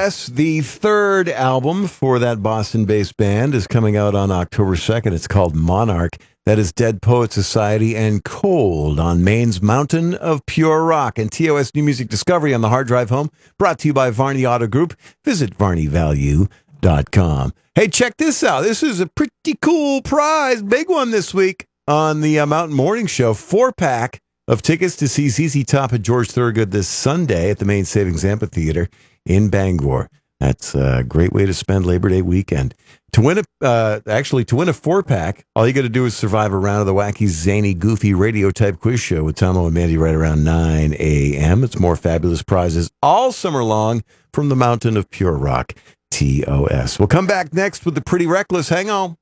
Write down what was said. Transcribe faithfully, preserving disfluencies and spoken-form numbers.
S, the third album for that Boston-based band, is coming out on October second. It's called Monarch. That is Dead Poet Society and Cold on Maine's Mountain of Pure Rock. And T O S New Music Discovery on the hard drive home, brought to you by Varney Auto Group. Visit varney value dot com. Hey, check this out. This is a pretty cool prize. Big one this week on the uh, Mountain Morning Show. Four-pack of tickets to see Z Z Top and George Thorogood this Sunday at the Maine Savings Amphitheater in Bangor. That's a great way to spend Labor Day weekend. To win a, uh, actually, to win a four-pack, all you got to do is survive a round of the wacky, zany, goofy radio-type quiz show with Tomo and Mandy right around nine a.m. It's more fabulous prizes all summer long from the Mountain of Pure Rock, T O S. We'll come back next with the Pretty Reckless. Hang on.